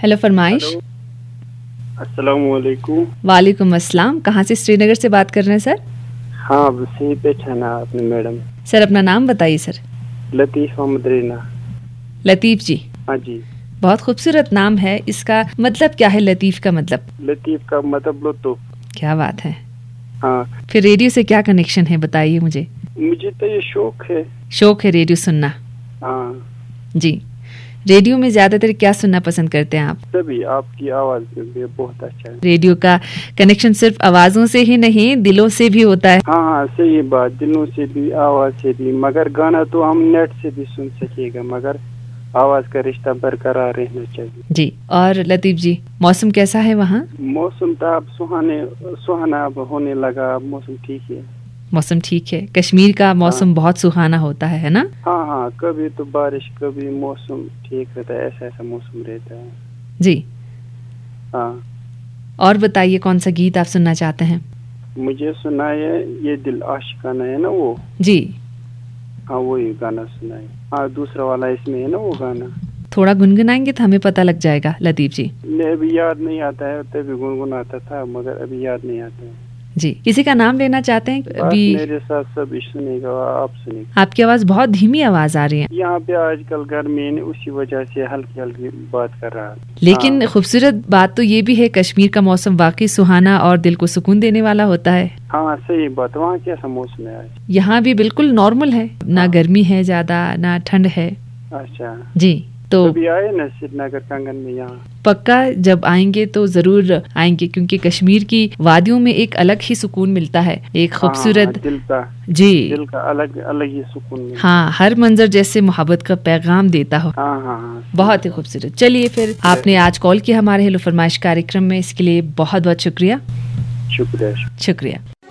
Hello फरमाइश। अस्सलाम वालेकुम। वालेकुम अस्सलाम। कहाँ से? श्रीनगर से बात कर रहे हैं सर? हाँ, सही पहचाना आपने मैडम। सर अपना नाम बताइए सर। लतीफ़ मोहम्मद रेना। लतीफ़ जी, हाँ जी। बहुत खूबसूरत नाम है। इसका मतलब क्या है लतीफ़ का मतलब? लतीफ़ का मतलब लुत्फ़। क्या बात है। हाँ, फिर रेडियो से क्या कनेक्शन है बताइए मुझे। मुझे तो ये शौक है। शौक है रेडियो सुनना? हाँ जी। रेडियो में ज्यादातर क्या सुनना पसंद करते हैं आप? तभी आपकी आवाज भी बहुत अच्छा है। रेडियो का कनेक्शन सिर्फ आवाजों से ही नहीं, दिलों से भी होता है। हाँ हाँ, सही बात, दिलों से भी आवाज से भी। मगर गाना तो हम नेट से भी सुन सकेगा, मगर आवाज का रिश्ता बरकरार रहना चाहिए। जी। और लतीफ जी, मौसम कैसा है वहाँ? मौसम तो अब सुहाना अब होने लगा, मौसम ठीक है। मौसम ठीक है। कश्मीर का मौसम बहुत सुहाना होता है ना? हाँ हाँ, कभी तो बारिश, कभी मौसम ठीक रहता है, ऐसा ऐसा मौसम रहता है। जी। हाँ, और बताइए कौन सा गीत आप सुनना चाहते हैं? मुझे सुनाए ये दिल आशिकाना है ना वो। जी। हाँ, वही गाना सुनाए। हाँ, दूसरा वाला इसमें है ना वो गाना। थोड़ा गुनगुनाएंगे तो हमें पता लग जाएगा लतीफ जी। नहीं, अभी याद नहीं आता है, तभी गुनगुनाता था, मगर अभी याद नहीं आता है। जी। किसी का नाम लेना चाहते हैं अभी? मेरे साथ सब सुनेगा, आप सुनेगा। आपकी आवाज बहुत धीमी आवाज आ रही है। यहाँ पे आजकल गर्मी है, उसी वजह से हल्की हल्की बात कर रहा है। लेकिन हाँ। खूबसूरत बात तो ये भी है, कश्मीर का मौसम वाकई सुहाना और दिल को सुकून देने वाला होता है। हाँ सही बात। वहाँ कैसा मौसम है आज? यहाँ भी बिल्कुल नॉर्मल है, ना गर्मी है ज्यादा ना ठंड है। अच्छा, जी। तो अभी आए ना श्रीनगर कंगन में यहाँ? पक्का जब आएंगे तो जरूर आएंगे, क्योंकि कश्मीर की वादियों में एक अलग ही सुकून मिलता है, एक खूबसूरत दिल का। जी, दिल का अलग अलग ही सुकून मिलता है। हाँ, हर मंजर जैसे मोहब्बत का पैगाम देता हो। हाँ हाँ हाँ, बहुत ही खूबसूरत। चलिए फिर, आपने आज कॉल किया हमारे हेलो फरमाइश कार्यक्रम में, इसके लिए बहुत बहुत शुक्रिया। शुक्रिया। शुक्रिया।